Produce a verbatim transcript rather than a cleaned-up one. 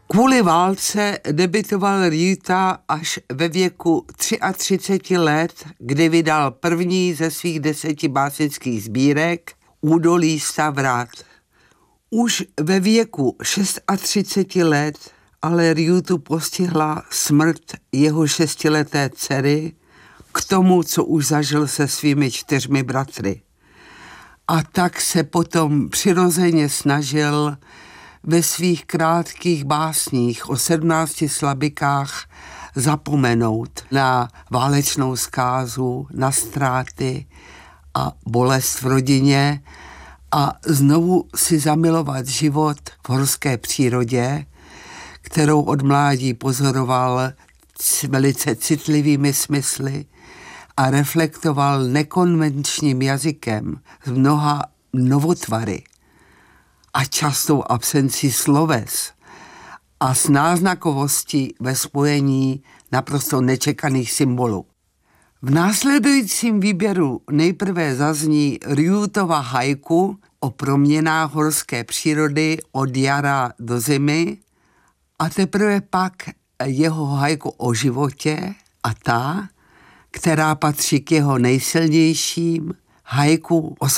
Kvůli válce debitoval Rjuta až ve věku třicet tři let, kdy vydal první ze svých deseti básnických sbírek Údolí sta vrat. Už ve věku třicet šest let ale Rjutu postihla smrt jeho šestileté dcery k tomu, co už zažil se svými čtyřmi bratry. A tak se potom přirozeně snažil ve svých krátkých básních o sedmnácti slabikách zapomenout na válečnou zkázu, na ztráty a bolest v rodině a znovu si zamilovat život v horské přírodě, kterou od mládí pozoroval velice citlivými smysly a reflektoval nekonvenčním jazykem s mnoha novotvary a častou absencí sloves a s náznakovostí ve spojení naprosto nečekaných symbolů. V následujícím výběru nejprve zazní Rjutova haiku o proměnách horské přírody od jara do zimy a teprve pak jeho haiku o životě a ta, která patří k jeho nejsilnějším, haiku o